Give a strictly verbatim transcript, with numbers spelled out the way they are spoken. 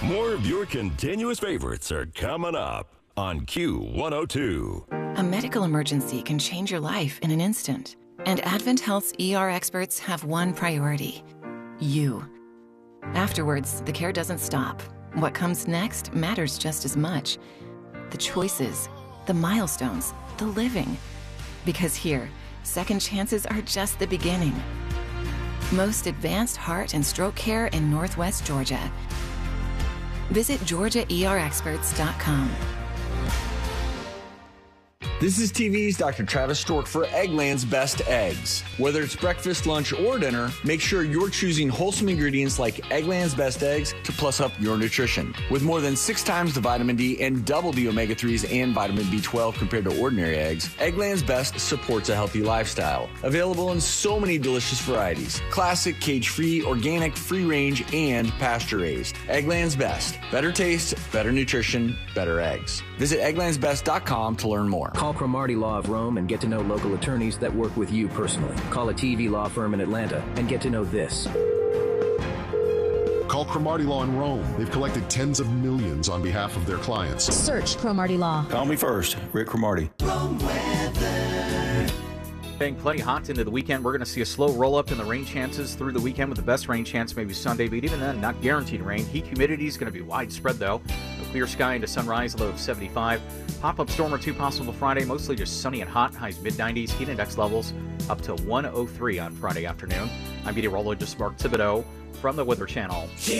More of your continuous favorites are coming up on Q one oh two. A medical emergency can change your life in an instant. And Advent Health's E R experts have one priority: you. Afterwards, the care doesn't stop. What comes next matters just as much. The choices, the milestones, the living. Because here, second chances are just the beginning. Most advanced heart and stroke care in Northwest Georgia. Visit georgia e r experts dot com. This is T V's Doctor Travis Stork for Eggland's Best Eggs. Whether it's breakfast, lunch, or dinner, make sure you're choosing wholesome ingredients like Eggland's Best Eggs to plus up your nutrition. With more than six times the vitamin D and double the omega threes and vitamin B twelve compared to ordinary eggs, Eggland's Best supports a healthy lifestyle. Available in so many delicious varieties: classic, cage-free, organic, free-range, and pasture-raised. Eggland's Best. Better taste, better nutrition, better eggs. Visit egglands best dot com to learn more. Call Cromartie Law of Rome and get to know local attorneys that work with you personally. Call a T V law firm in Atlanta and get to know this. Call Cromartie Law in Rome. They've collected tens of millions on behalf of their clients. Search Cromartie Law. Call me first, Rick Cromartie. Rome weather. Staying plenty hot into the weekend. We're going to see a slow roll-up in the rain chances through the weekend, with the best rain chance maybe Sunday, but even then, not guaranteed rain. Heat humidity is going to be widespread, though. A clear sky into sunrise, a low of seventy-five. Pop-up storm or two possible Friday, mostly just sunny and hot, highs mid nineties. Heat index levels up to one oh three on Friday afternoon. I'm meteorologist Mark Thibodeau from the Weather Channel.